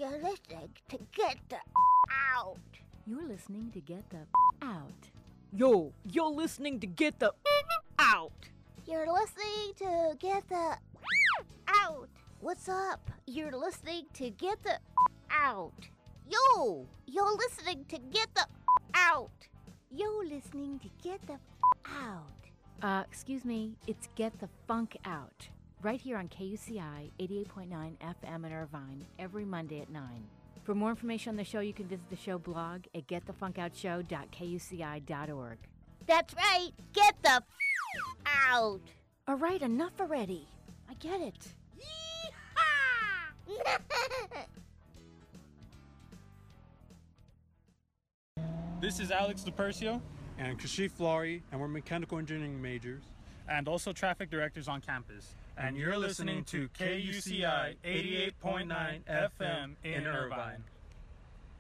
You're listening to Get the Out. You're listening to Get the Out. Yo, you're listening to Get the Out. You're listening to Get the Out. What's up? You're listening to Get the Out. Yo, you're listening to Get the Out. You're listening to Get the Out. Excuse me, it's Get the Funk Out. Right here on KUCI 88.9 FM in Irvine every Monday at 9. For more information on the show, you can visit the show blog at getthefunkoutshow.kuci.org. That's right. Get the out. All right, enough already. I get it. Yeehaw! This is Alex DiPercio. And Kashif Flori, and we're mechanical engineering majors. And also traffic directors on campus. And you're listening to KUCI 88.9 FM in Irvine.